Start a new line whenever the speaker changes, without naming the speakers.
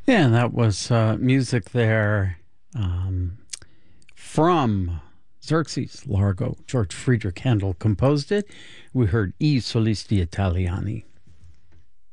Yeah, and that was music there from Xerxes Largo. George Friedrich Handel composed it. We heard I Solisti Italiani.